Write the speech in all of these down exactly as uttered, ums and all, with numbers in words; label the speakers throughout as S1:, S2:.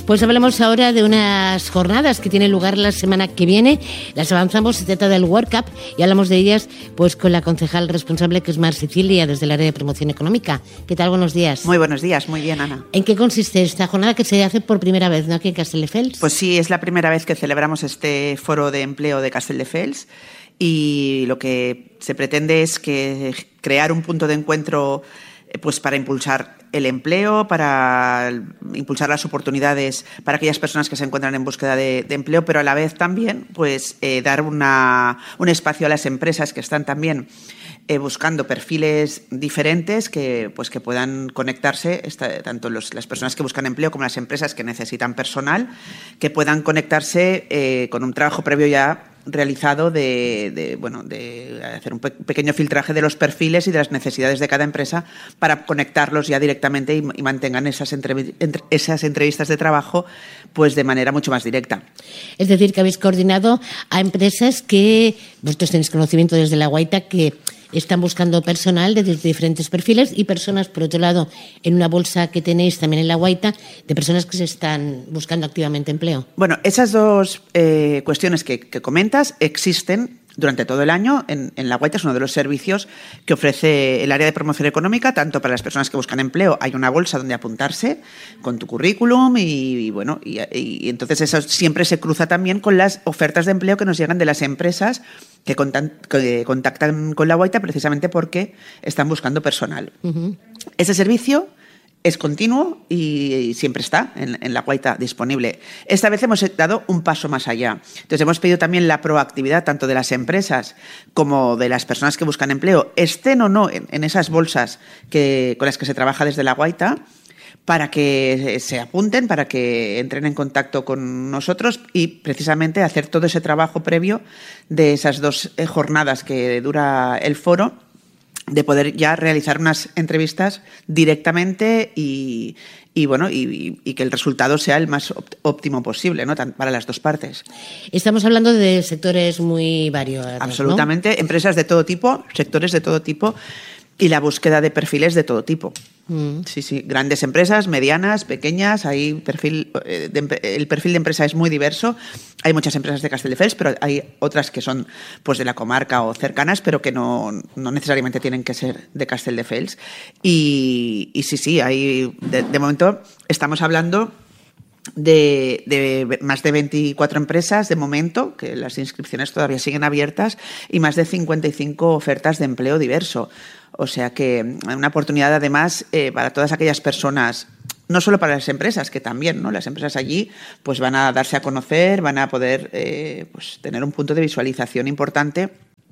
S1: Pues hablamos ahora de unas jornadas que tienen lugar la semana que viene. Las avanzamos, se trata del World Cup y hablamos de ellas pues con la concejal responsable, que es Mar Sicilia, desde el área de promoción económica. ¿Qué tal? Buenos días.
S2: Muy buenos días, muy bien, Ana.
S1: ¿En qué consiste esta jornada que se hace por primera vez, ¿no?, aquí en Castelldefels?
S2: Pues sí, es la primera vez que celebramos este foro de empleo de Castelldefels y lo que se pretende es que crear un punto de encuentro pues para impulsar el empleo, para impulsar las oportunidades para aquellas personas que se encuentran en búsqueda de, de empleo, pero a la vez también pues eh, dar una, un espacio a las empresas que están también eh, buscando perfiles diferentes que pues que puedan conectarse, esta, tanto los, las personas que buscan empleo como las empresas que necesitan personal, que puedan conectarse eh, con un trabajo previo ya realizado de, de, bueno, de hacer un pe- pequeño filtraje de los perfiles y de las necesidades de cada empresa para conectarlos ya directamente y, y mantengan esas, entrev- entre, esas entrevistas de trabajo pues de manera mucho más directa.
S1: Es decir, que habéis coordinado a empresas que vosotros tenéis conocimiento desde la Guaita que están buscando personal de diferentes perfiles y personas, por otro lado, en una bolsa que tenéis también en la Guaita, de personas que se están buscando activamente empleo.
S2: Bueno, esas dos eh, cuestiones que, que comentas existen durante todo el año. En, en la Guaita es uno de los servicios que ofrece el área de promoción económica, tanto para las personas que buscan empleo. Hay una bolsa donde apuntarse con tu currículum y, y bueno, y, y entonces eso siempre se cruza también con las ofertas de empleo que nos llegan de las empresas que, contan, que contactan con la Guaita precisamente porque están buscando personal. Uh-huh. Ese servicio es continuo y siempre está en, en la Guaita disponible. Esta vez hemos dado un paso más allá. Entonces hemos pedido también la proactividad tanto de las empresas como de las personas que buscan empleo, estén o no en, en esas bolsas que, con las que se trabaja desde la Guaita, para que se apunten, para que entren en contacto con nosotros y precisamente hacer todo ese trabajo previo de esas dos jornadas que dura el foro, de poder ya realizar unas entrevistas directamente y, y bueno y, y que el resultado sea el más óptimo posible, ¿no?, para las dos partes.
S1: Estamos hablando de sectores muy variados,
S2: absolutamente, ¿no? Empresas de todo tipo, sectores de todo tipo y la búsqueda de perfiles de todo tipo. Mm. Sí, sí, grandes empresas, medianas, pequeñas, hay perfil, de, el perfil de empresa es muy diverso. Hay muchas empresas de Castelldefels, pero hay otras que son pues de la comarca o cercanas, pero que no, no necesariamente tienen que ser de Castelldefels. Y, y sí, sí, hay de, de momento estamos hablando De, de más de veinticuatro empresas de momento, que las inscripciones todavía siguen abiertas, y más de cincuenta y cinco ofertas de empleo diverso. O sea que una oportunidad además eh, para todas aquellas personas, no solo para las empresas, que también, ¿no? Las empresas allí pues van a darse a conocer, van a poder eh, pues tener un punto de visualización importante.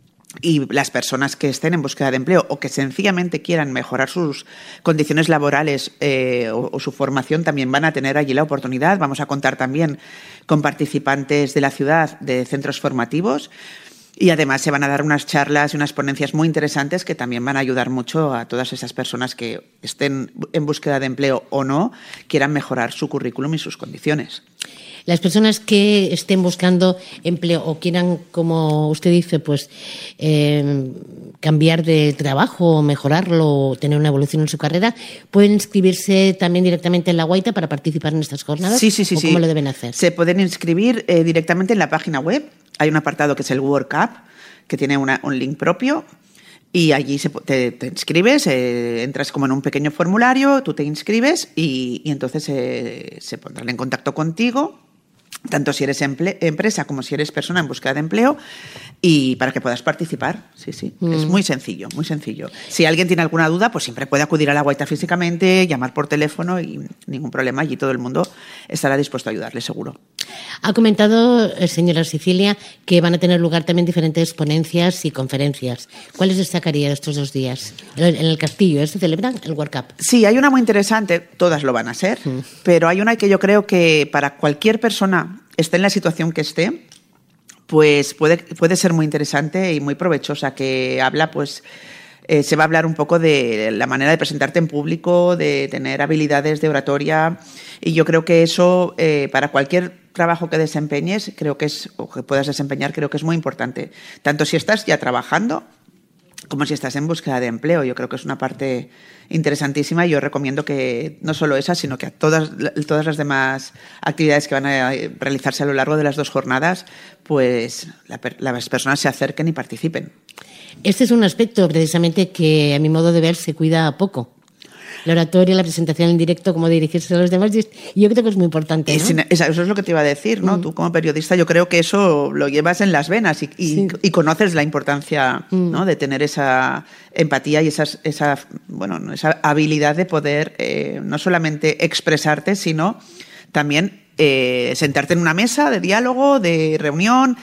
S2: Y las personas que estén en búsqueda de empleo o que sencillamente quieran mejorar sus condiciones laborales eh, o, o su formación también van a tener allí la oportunidad. Vamos a contar también con participantes de la ciudad de centros formativos y además se van a dar unas charlas y unas ponencias muy interesantes que también van a ayudar mucho a todas esas personas que estén en búsqueda de empleo o no, quieran mejorar su currículum y sus condiciones.
S1: Las personas que estén buscando empleo o quieran, como usted dice, pues eh, cambiar de trabajo, mejorarlo o tener una evolución en su carrera, ¿pueden inscribirse también directamente en la Guaita para participar en estas jornadas?
S2: Sí, sí, sí.
S1: ¿O cómo
S2: sí.
S1: lo deben hacer?
S2: Se pueden inscribir eh, directamente en la página web. Hay un apartado que es el World Cup, que tiene una, un link propio. Y allí se, te, te inscribes, eh, entras como en un pequeño formulario, tú te inscribes y, y entonces eh, se pondrán en contacto contigo, tanto si eres emple- empresa como si eres persona en búsqueda de empleo, y para que puedas participar. Sí, sí, mm. Es muy sencillo, muy sencillo. Si alguien tiene alguna duda, pues siempre puede acudir a la Guaita físicamente, llamar por teléfono y ningún problema. Allí todo el mundo estará dispuesto a ayudarle, seguro.
S1: Ha comentado, señora Sicilia, que van a tener lugar también diferentes ponencias y conferencias. ¿Cuáles destacaría de estos dos días? En el Castillo, ¿eh? ¿Se celebra el World Cup?
S2: Sí, hay una muy interesante, todas lo van a ser, mm. pero hay una que yo creo que para cualquier persona, esté en la situación que esté, pues puede, puede ser muy interesante y muy provechosa, que habla, pues, eh, se va a hablar un poco de la manera de presentarte en público, de tener habilidades de oratoria, y yo creo que eso, eh, para cualquier trabajo que desempeñes, creo que es, o que puedas desempeñar, creo que es muy importante. Tanto si estás ya trabajando, como si estás en búsqueda de empleo. Yo creo que es una parte interesantísima y yo recomiendo que no solo esa, sino que a todas, todas las demás actividades que van a realizarse a lo largo de las dos jornadas, pues la, las personas se acerquen y participen.
S1: Este es un aspecto precisamente que a mi modo de ver se cuida poco. La oratoria, la presentación en directo, cómo dirigirse a los demás, y yo creo que es muy importante, ¿no?
S2: Eso es lo que te iba a decir, ¿no? Mm. Tú como periodista yo creo que eso lo llevas en las venas y, y, sí. y conoces la importancia, mm. ¿no? de tener esa empatía y esas, esa, bueno, esa habilidad de poder eh, no solamente expresarte, sino también eh, sentarte en una mesa de diálogo, de reunión.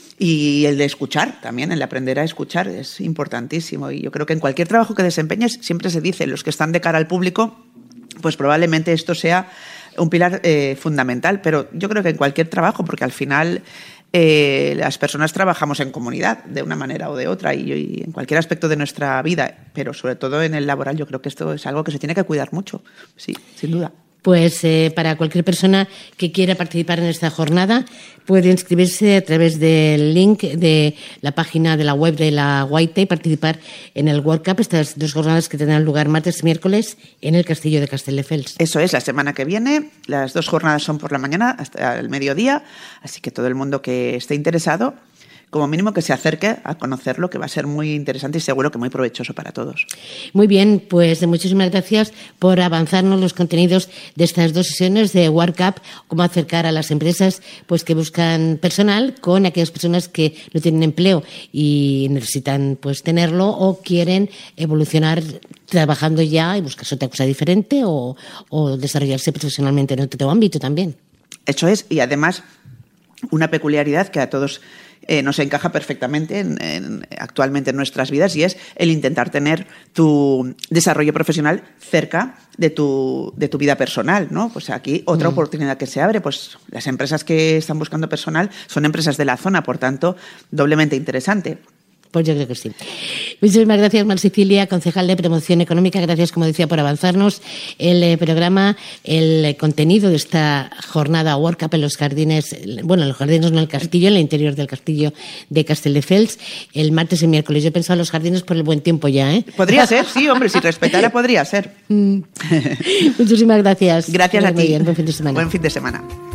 S2: Y el de escuchar también, el aprender a escuchar es importantísimo. Y yo creo que en cualquier trabajo que desempeñes siempre se dice, los que están de cara al público, pues probablemente esto sea un pilar eh, fundamental. Pero yo creo que en cualquier trabajo, porque al final eh, las personas trabajamos en comunidad de una manera o de otra y, y en cualquier aspecto de nuestra vida, pero sobre todo en el laboral, yo creo que esto es algo que se tiene que cuidar mucho, sí, sin duda.
S1: Pues eh, para cualquier persona que quiera participar en esta jornada puede inscribirse a través del link de la página de la web de la Guaita y participar en el World Cup, estas dos jornadas que tendrán lugar martes y miércoles en el Castillo de Castelldefels.
S2: Eso es, la semana que viene. Las dos jornadas son por la mañana hasta el mediodía, así que todo el mundo que esté interesado, como mínimo que se acerque a conocerlo, que va a ser muy interesante y seguro que muy provechoso para todos.
S1: Muy bien, pues muchísimas gracias por avanzarnos los contenidos de estas dos sesiones de World Cup, cómo acercar a las empresas pues que buscan personal con aquellas personas que no tienen empleo y necesitan pues tenerlo o quieren evolucionar trabajando ya y buscar otra cosa diferente o, o desarrollarse profesionalmente en otro ámbito también.
S2: Eso es, y además una peculiaridad que a todos Eh, nos encaja perfectamente en, en, actualmente en nuestras vidas y es el intentar tener tu desarrollo profesional cerca de tu, de tu vida personal, ¿no? Pues aquí otra mm. oportunidad que se abre, pues las empresas que están buscando personal son empresas de la zona, por tanto, doblemente interesante.
S1: Pues yo creo que sí. Muchísimas gracias, Mar Sicilia, concejal de Promoción Económica. Gracias, como decía, por avanzarnos el eh, programa, el eh, contenido de esta jornada World Cup en los jardines, bueno, en los jardines no, en el castillo, en el interior del castillo de Castelldefels, el martes y miércoles. Yo pensaba en los jardines por el buen tiempo ya, ¿eh?
S2: Podría ser, sí, hombre, si respetara podría ser.
S1: Muchísimas gracias.
S2: Gracias a ti.
S1: Muy bien, buen fin de semana.
S2: Buen fin de semana.